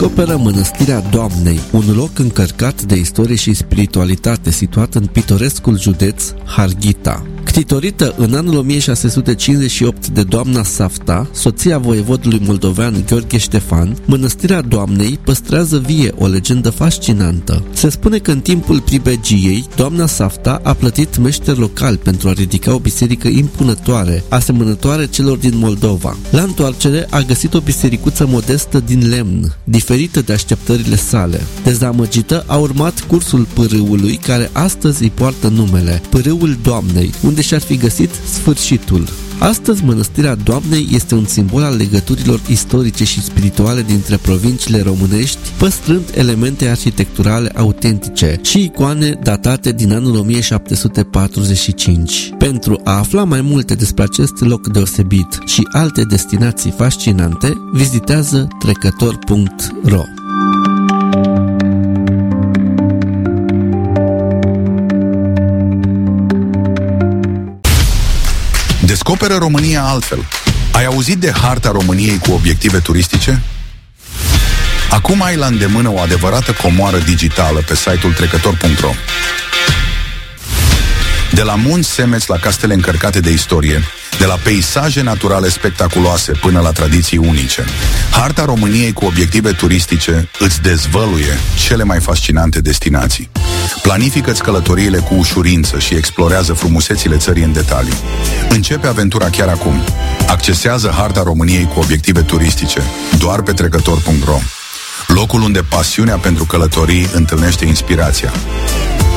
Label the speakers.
Speaker 1: descoperă Mănăstirea Doamnei, un loc încărcat de istorie și spiritualitate situat în pitorescul județ Harghita. Ctitorită în anul 1658 de doamna Safta, soția voievodului moldovean Gheorghe Ștefan, Mănăstirea Doamnei păstrează vie o legendă fascinantă. Se spune că în timpul pribegiei, doamna Safta a plătit meșteri locali pentru a ridica o biserică impunătoare, asemănătoare celor din Moldova. La întoarcere a găsit o bisericuță modestă din lemn, diferită de așteptările sale. Dezamăgită, a urmat cursul pârâului care astăzi îi poartă numele, Pârâul Doamnei, unde și-ar fi găsit sfârșitul. Astăzi, Mănăstirea Doamnei este un simbol al legăturilor istorice și spirituale dintre provinciile românești, păstrând elemente arhitecturale autentice și icoane datate din anul 1745. Pentru a afla mai multe despre acest loc deosebit și alte destinații fascinante, vizitează trecător.ro.
Speaker 2: Descoperă România altfel. Ai auzit de harta României cu obiective turistice? Acum ai la îndemână o adevărată comoară digitală pe site-ul trecător.ro. De la munți semeți la castele încărcate de istorie, de la peisaje naturale spectaculoase până la tradiții unice, harta României cu obiective turistice îți dezvăluie cele mai fascinante destinații. Planifică-ți călătoriile cu ușurință și explorează frumusețile țării în detalii. Începe aventura chiar acum. Accesează harta României cu obiective turistice doar pe trecător.ro. Locul unde pasiunea pentru călătorii întâlnește inspirația.